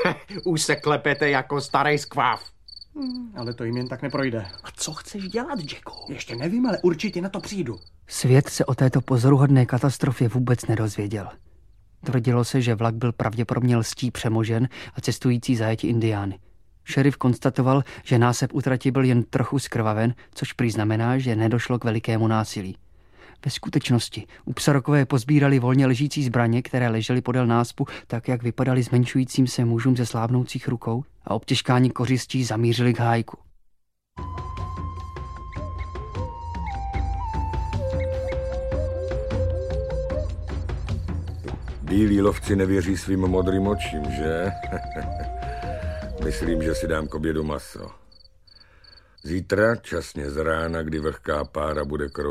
Už se klepete jako starý skváv. Ale to jim jen tak neprojde. A co chceš dělat, Jacku? Ještě nevím, ale určitě na to přijdu. Svět se o této pozoruhodné katastrofě vůbec nedozvěděl. Tvrdilo se, že vlak byl pravděpodobně lstí přemožen a cestující zajati indiány. Šerif konstatoval, že násep u trati byl jen trochu zkrvaven, což prý znamená, že nedošlo k velikému násilí. Ve skutečnosti u psarokové pozbírali volně ležící zbraně, které ležely podél náspu, tak jak vypadaly zmenšujícím se mužům ze slábnoucích rukou a obtěžkáni kořistí zamířili k hájku. Bílí lovci nevěří svým modrým očím, že? Myslím, že si dám k obědu maso. Zítra, časně z rána, kdy vlhká pára bude kroužit